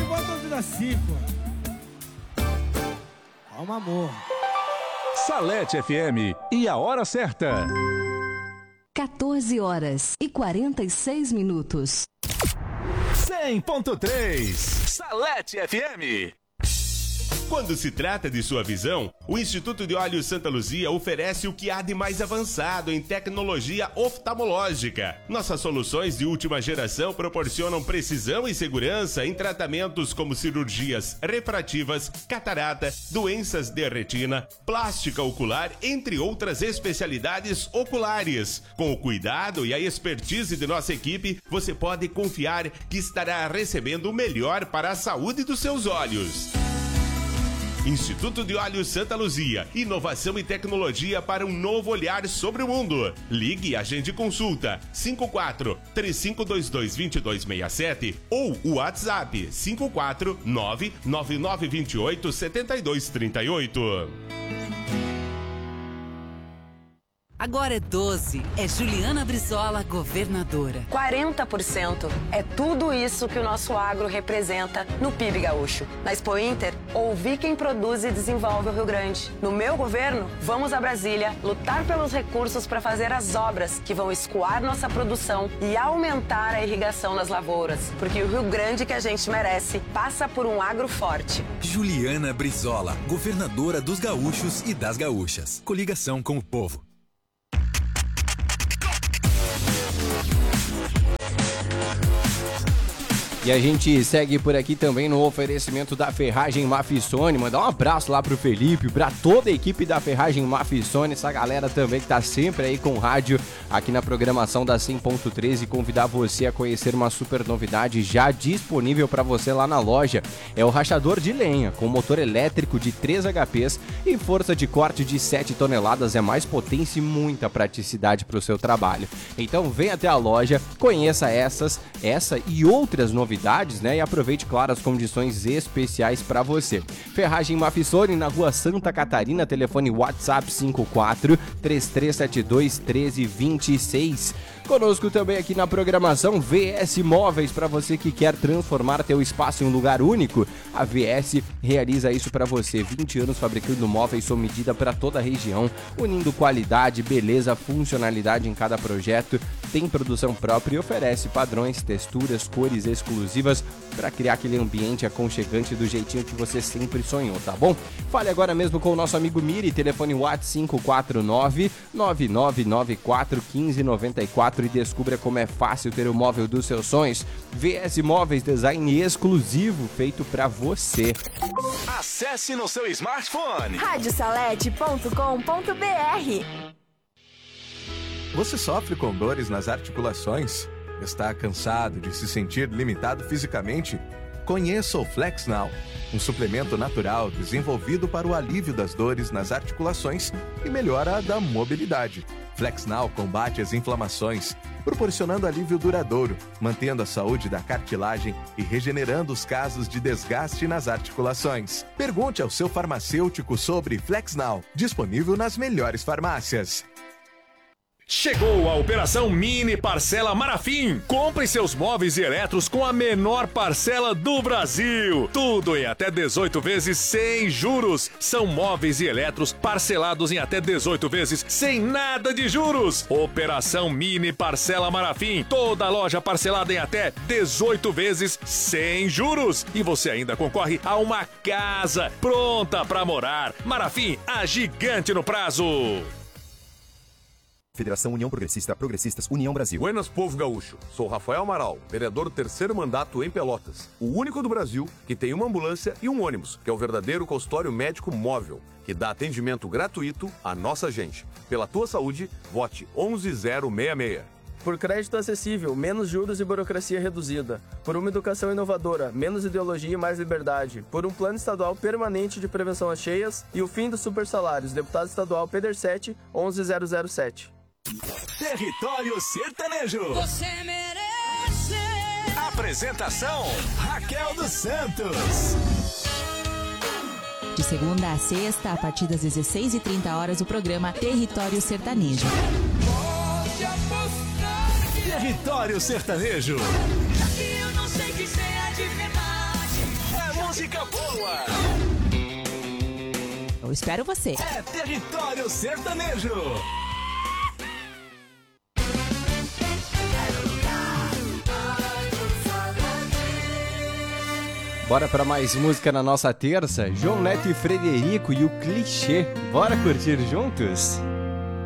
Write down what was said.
bota ouvindo assim, pô. Calma, amor. Salete FM e a hora certa. 14 horas e 46 minutos. 100.3 Salete FM. Quando se trata de sua visão, o Instituto de Olhos Santa Luzia oferece o que há de mais avançado em tecnologia oftalmológica. Nossas soluções de última geração proporcionam precisão e segurança em tratamentos como cirurgias refrativas, catarata, doenças de retina, plástica ocular, entre outras especialidades oculares. Com o cuidado e a expertise de nossa equipe, você pode confiar que estará recebendo o melhor para a saúde dos seus olhos. Instituto de Olhos Santa Luzia, inovação e tecnologia para um novo olhar sobre o mundo. Ligue e agende consulta 54-3522-2267 ou o WhatsApp 549-9928-7238. Agora é 12. É Juliana Brizola, governadora. 40% é tudo isso que o nosso agro representa no PIB gaúcho. Na Expo Inter, ouvi quem produz e desenvolve o Rio Grande. No meu governo, vamos a Brasília lutar pelos recursos para fazer as obras que vão escoar nossa produção e aumentar a irrigação nas lavouras. Porque o Rio Grande que a gente merece passa por um agro forte. Juliana Brizola, governadora dos gaúchos e das gaúchas. Coligação com o povo. E a gente segue por aqui também no oferecimento da Ferragem Mafissone. Mandar um abraço lá pro Felipe, pra toda a equipe da Ferragem Mafissone, essa galera também que tá sempre aí com rádio aqui na programação da 100.3 e convidar você a conhecer uma super novidade já disponível para você lá na loja. É o rachador de lenha, com motor elétrico de 3 HPs e força de corte de 7 toneladas, é mais potência e muita praticidade para o seu trabalho. Então vem até a loja, conheça essa e outras novidades, né? E aproveite, claro, as condições especiais para você. Ferragem Mafissone, na rua Santa Catarina, telefone WhatsApp 54-3372-1326. Conosco também aqui na programação VS Móveis, para você que quer transformar teu espaço em um lugar único. A VS realiza isso para você. 20 anos fabricando móveis sob medida para toda a região, unindo qualidade, beleza, funcionalidade em cada projeto. Tem produção própria e oferece padrões, texturas, cores exclusivas para criar aquele ambiente aconchegante do jeitinho que você sempre sonhou, tá bom? Fale agora mesmo com o nosso amigo Miri, telefone WhatsApp 549-9994-1594 e descubra como é fácil ter o móvel dos seus sonhos. VS Móveis, design exclusivo feito para você. Acesse no seu smartphone radiosalete.com.br. Você sofre com dores nas articulações? Está cansado de se sentir limitado fisicamente? Conheça o FlexNow, um suplemento natural desenvolvido para o alívio das dores nas articulações e melhora da mobilidade. FlexNow combate as inflamações, proporcionando alívio duradouro, mantendo a saúde da cartilagem e regenerando os casos de desgaste nas articulações. Pergunte ao seu farmacêutico sobre FlexNow, disponível nas melhores farmácias. Chegou a Operação Mini Parcela Marafim. Compre seus móveis e eletros com a menor parcela do Brasil. Tudo em até 18 vezes sem juros. São móveis e eletros parcelados em até 18 vezes sem nada de juros. Operação Mini Parcela Marafim. Toda loja parcelada em até 18 vezes sem juros. E você ainda concorre a uma casa pronta para morar. Marafim, a gigante no prazo. Federação União Progressista, Progressistas, União Brasil. Buenas, povo gaúcho. Sou Rafael Amaral, vereador do 3º mandato em Pelotas. O único do Brasil que tem uma ambulância e um ônibus, que é o verdadeiro consultório médico móvel, que dá atendimento gratuito à nossa gente. Pela tua saúde, vote 11066. Por crédito acessível, menos juros e burocracia reduzida. Por uma educação inovadora, menos ideologia e mais liberdade. Por um plano estadual permanente de prevenção às cheias e o fim dos supersalários. Deputado estadual Pedersete, 11007. Território Sertanejo. Você merece. Apresentação: Raquel dos Santos. De segunda a sexta, a partir das 16h30, o programa Território Sertanejo. Território Sertanejo. Eu não sei que seja de verdade. música boa. Eu espero você. É Território Sertanejo. Bora pra mais música na nossa terça. João Neto e Frederico e o Clichê. Bora curtir juntos?